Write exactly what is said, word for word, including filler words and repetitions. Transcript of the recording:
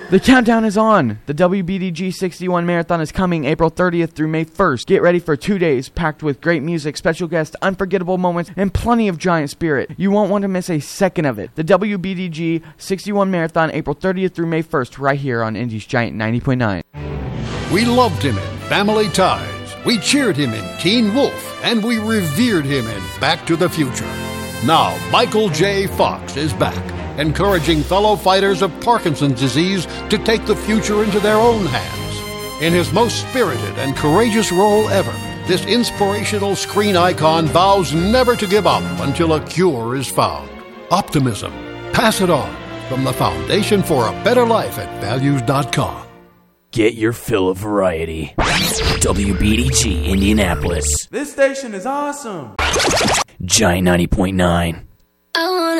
The countdown is on. The W B D G sixty-one Marathon is coming April thirtieth through May first. Get ready for two days packed with great music, special guests, unforgettable moments, and plenty of giant spirit. You won't want to miss a second of it. The W B D G sixty-one Marathon, April thirtieth through May first, right here on Indie's Giant ninety point nine. We loved him in Family Ties. We cheered him in Teen Wolf, and we revered him in Back to the Future. Now, Michael J. Fox is back, encouraging fellow fighters of Parkinson's disease to take the future into their own hands. In his most spirited and courageous role ever, this inspirational screen icon vows never to give up until a cure is found. Optimism. Pass it on from the Foundation for a Better Life at values dot com. Get your fill of variety. W B D G Indianapolis. This station is awesome. Giant ninety point nine.